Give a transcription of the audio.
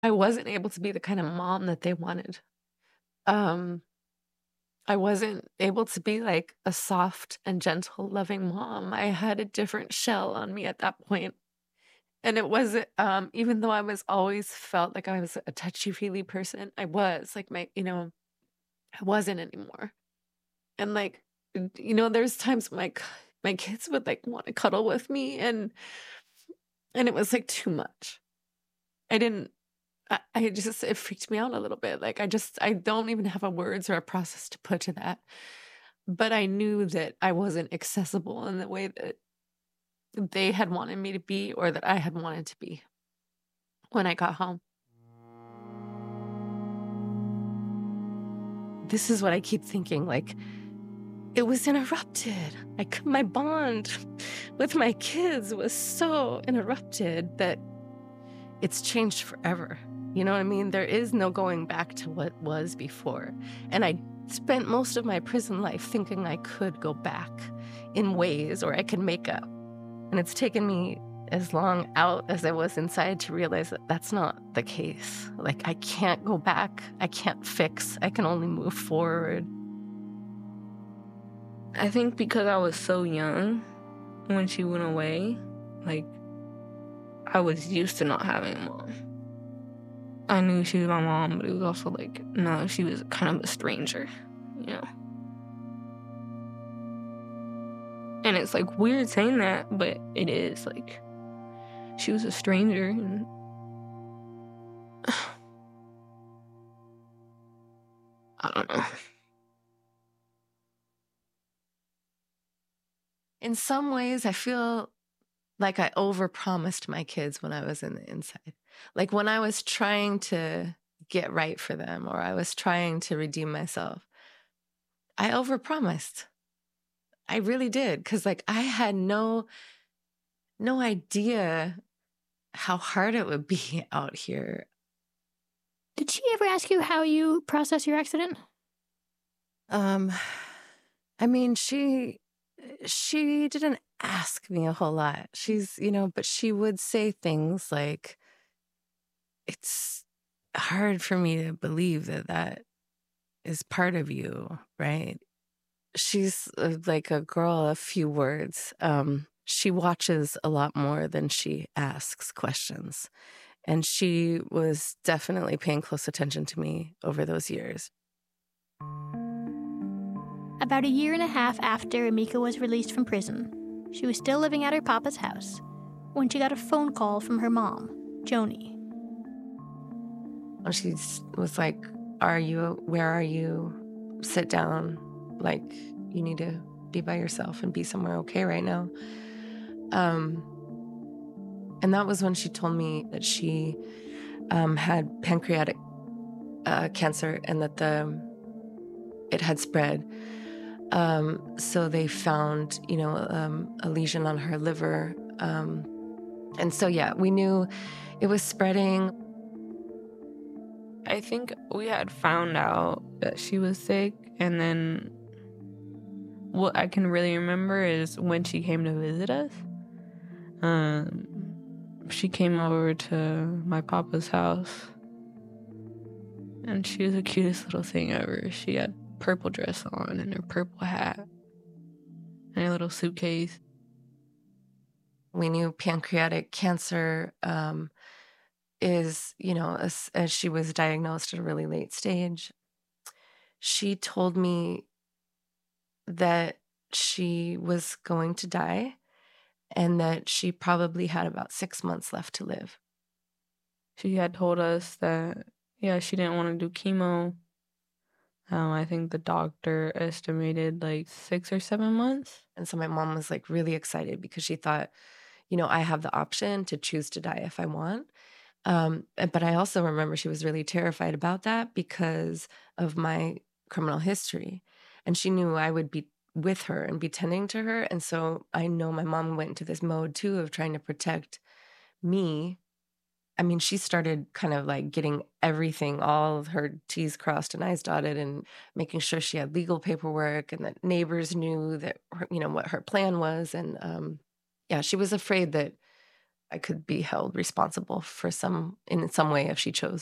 I wasn't able to be the kind of mom that they wanted. Um, I wasn't able to be like a soft and gentle, loving mom. I had a different shell on me at that point. And it wasn't, even though I was always felt like I was a touchy-feely person, I was like I wasn't anymore. And like, there's times my kids would like want to cuddle with me and it was like too much. I didn't I just it freaked me out a little bit. Like I don't even have a words or a process to put to that. But I knew that I wasn't accessible in the way that they had wanted me to be or that I had wanted to be when I got home. This is what I keep thinking, like, it was interrupted. My bond with my kids was so interrupted that it's changed forever. You know what I mean? There is no going back to what was before. And I spent most of my prison life thinking I could go back in ways or I could make up. And it's taken me as long out as I was inside to realize that that's not the case. Like, I can't go back. I can't fix. I can only move forward. I think because I was so young when she went away, like, I was used to not having a mom. I knew she was my mom, but it was also like, no, she was kind of a stranger, you know? And it's like weird saying that, but it is like, she was a stranger and I don't know. In some ways, I feel like I overpromised my kids when I was in the inside. Like when I was trying to get right for them or I was trying to redeem myself, I overpromised. I really did. Cause like I had no idea how hard it would be out here. Did she ever ask you how you process your accident? Um, I mean, she didn't ask me a whole lot. But she would say things like, it's hard for me to believe that that is part of you, right? She's like a girl of few words. She watches a lot more than she asks questions. And she was definitely paying close attention to me over those years. About a year and a half after Amika was released from prison, she was still living at her papa's house when she got a phone call from her mom, Joni. She was like, where are you? Sit down. Like, you need to be by yourself and be somewhere okay right now. And that was when she told me that she had pancreatic cancer and that it had spread. So they found, a lesion on her liver. And so, yeah, we knew it was spreading. I think we had found out that she was sick, and then what I can really remember is when she came to visit us. She came over to my papa's house, and she was the cutest little thing ever. She had purple dress on and her purple hat and her little suitcase. We knew pancreatic cancer is, as she was diagnosed at a really late stage. She told me that she was going to die and that she probably had about 6 months left to live. She had told us that, she didn't want to do chemo. I think the doctor estimated like 6 or 7 months. And so my mom was like really excited because she thought, I have the option to choose to die if I want. But I also remember she was really terrified about that because of my criminal history. And she knew I would be with her and be tending to her. And so I know my mom went into this mode too of trying to protect me. I mean, she started kind of like getting everything, all of her T's crossed and I's dotted, and making sure she had legal paperwork and that neighbors knew that, what her plan was. And she was afraid that I could be held responsible for in some way if she chose